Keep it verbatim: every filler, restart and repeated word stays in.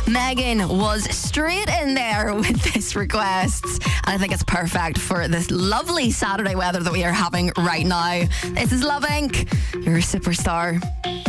Megan was straight in there with this request. And I think it's perfect for this lovely Saturday weather that we are having right now. This is Love Incorporated. You're a superstar.